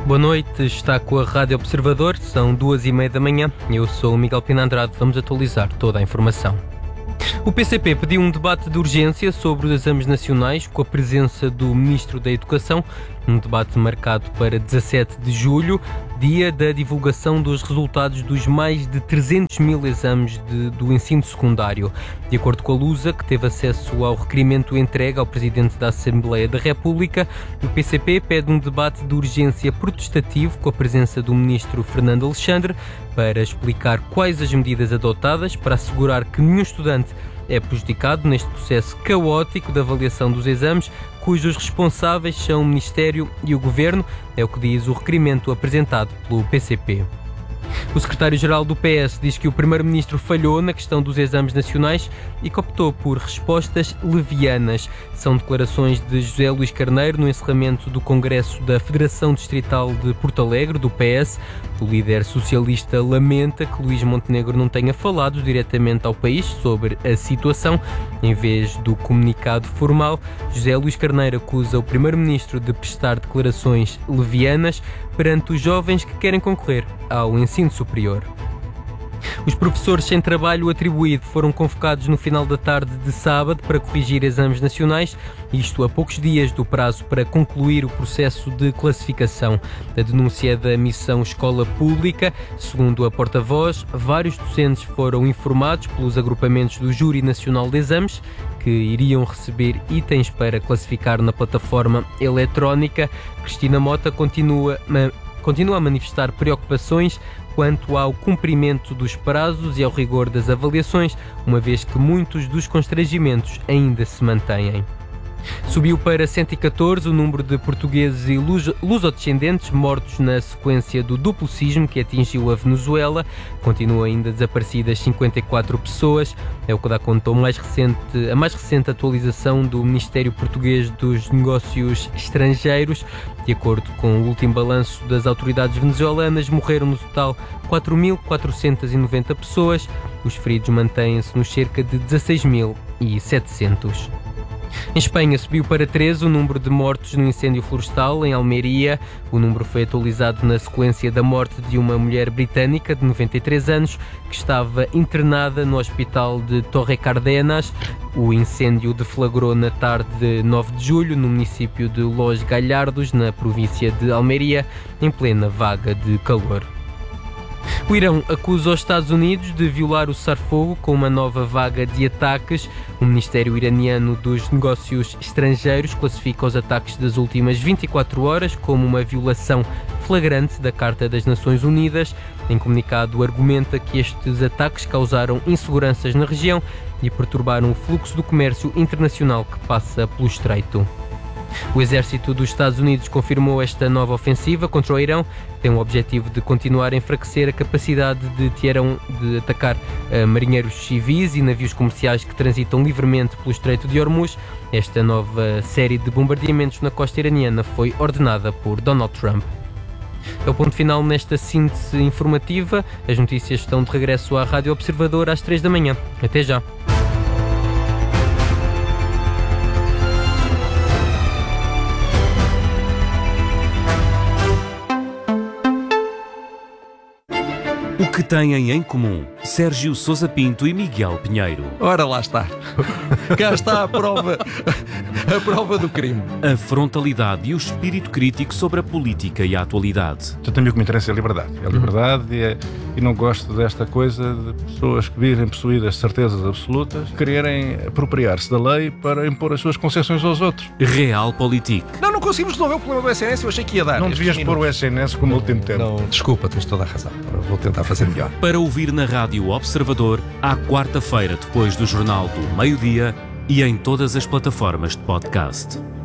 Boa noite, está com a Rádio Observador, são 2h30 da manhã. Eu sou o Miguel Pina Andrade, vamos atualizar toda a informação. O PCP pediu um debate de urgência sobre os exames nacionais com a presença do Ministro da Educação, um debate marcado para 17 de julho, dia da divulgação dos resultados dos mais de 300 mil exames do ensino secundário. De acordo com a Lusa, que teve acesso ao requerimento entregue ao Presidente da Assembleia da República, o PCP pede um debate de urgência protestativo com a presença do Ministro Fernando Alexandre para explicar quais as medidas adotadas para assegurar que nenhum estudante é prejudicado neste processo caótico de avaliação dos exames, cujos responsáveis são o Ministério e o Governo, é o que diz o requerimento apresentado pelo PCP. O secretário-geral do PS diz que o primeiro-ministro falhou na questão dos exames nacionais e que optou por respostas levianas. São declarações de José Luís Carneiro no encerramento do Congresso da Federação Distrital de Porto Alegre, do PS. O líder socialista lamenta que Luís Montenegro não tenha falado diretamente ao país sobre a situação. Em vez do comunicado formal, José Luís Carneiro acusa o primeiro-ministro de prestar declarações levianas perante os jovens que querem concorrer ao ensino superior. Os professores sem trabalho atribuído foram convocados no final da tarde de sábado para corrigir exames nacionais, isto a poucos dias do prazo para concluir o processo de classificação. A denúncia da missão Escola Pública, segundo a porta-voz, vários docentes foram informados pelos agrupamentos do Júri Nacional de Exames, que iriam receber itens para classificar na plataforma eletrónica. Cristina Mota continua a manifestar preocupações quanto ao cumprimento dos prazos e ao rigor das avaliações, uma vez que muitos dos constrangimentos ainda se mantêm. Subiu para 114 o número de portugueses e lusodescendentes mortos na sequência do duplo sismo que atingiu a Venezuela. Continuam ainda desaparecidas 54 pessoas. É o que dá conta a mais recente atualização do Ministério Português dos Negócios Estrangeiros. De acordo com o último balanço das autoridades venezuelanas, morreram no total 4.490 pessoas. Os feridos mantêm-se nos cerca de 16.700. Em Espanha subiu para 13 o número de mortos no incêndio florestal em Almeria. O número foi atualizado na sequência da morte de uma mulher britânica de 93 anos que estava internada no hospital de Torrecárdenas. O incêndio deflagrou na tarde de 9 de julho no município de Los Gallardos, na província de Almeria, em plena vaga de calor. O Irão acusa os Estados Unidos de violar o cessar-fogo com uma nova vaga de ataques. O Ministério Iraniano dos Negócios Estrangeiros classifica os ataques das últimas 24 horas como uma violação flagrante da Carta das Nações Unidas. Em comunicado, argumenta que estes ataques causaram inseguranças na região e perturbaram o fluxo do comércio internacional que passa pelo Estreito. O exército dos Estados Unidos confirmou esta nova ofensiva contra o Irão. Tem o objetivo de continuar a enfraquecer a capacidade de Teherão de atacar marinheiros civis e navios comerciais que transitam livremente pelo Estreito de Hormuz. Esta nova série de bombardeamentos na costa iraniana foi ordenada por Donald Trump. É o ponto final nesta síntese informativa. As notícias estão de regresso à Rádio Observador às 3 da manhã. Até já. O que têm em comum Sérgio Sousa Pinto e Miguel Pinheiro? Ora, lá está. Cá está a prova do crime. A frontalidade e o espírito crítico sobre a política e a atualidade. Eu tenho o que me interessa é a liberdade. É a liberdade e não gosto desta coisa de pessoas que vivem possuídas de certezas absolutas, quererem apropriar-se da lei para impor as suas concessões aos outros. Realpolitik. Não conseguimos resolver o problema do SNS, eu achei que ia dar. Não devias pôr o SNS como último tempo. Não, desculpa, tens toda a razão. Vou tentar fazer melhor. Para ouvir na Rádio Observador, à quarta-feira depois do Jornal do Meio-Dia e em todas as plataformas de podcast.